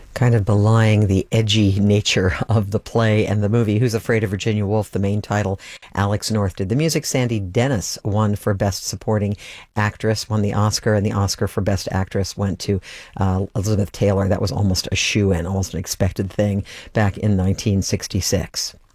kind of belying the edgy nature of the play and the movie. Who's Afraid of Virginia Woolf, the main title. Alex North did the music. Sandy Dennis won for Best Supporting Actress, won the Oscar, and the Oscar for Best Actress went to Elizabeth Taylor. That was almost a shoe-in, almost an expected thing back in 1966.